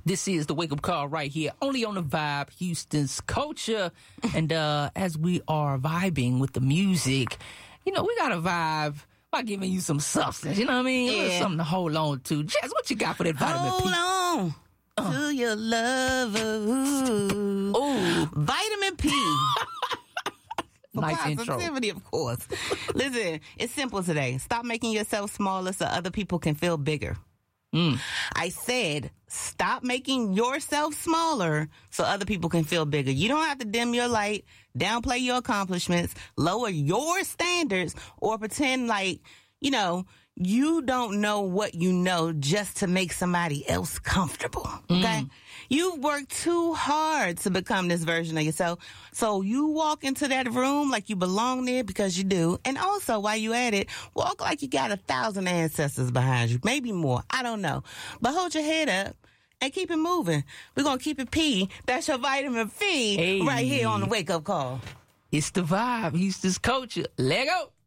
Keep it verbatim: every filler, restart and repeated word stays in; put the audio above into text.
This is the Wake Up Call right here, only on the Vibe, Houston's culture. And uh, as we are vibing with the music, you know, we got to vibe by giving you some substance. You know what I mean? Yeah. Something to hold on to. Jazz, what you got for that vitamin Hold P? on uh. to your lover. Ooh. Ooh. Vitamin P. Nice intro. Positivity, of course. Listen, it's simple today. Stop making yourself smaller so other people can feel bigger. Mm. I said, stop making yourself smaller so other people can feel bigger. You don't have to dim your light, downplay your accomplishments, lower your standards, or pretend like, you know, you don't know what you know just to make somebody else comfortable. Okay? Mm. You've worked too hard to become this version of yourself. So you walk into that room like you belong there because you do. And also, while you at it, walk like you got a thousand ancestors behind you. Maybe more. I don't know. But hold your head up and keep it moving. We're going to keep it P. That's your vitamin P hey. Right here on the Wake Up Call. It's the Vibe. Houston's culture. Let go.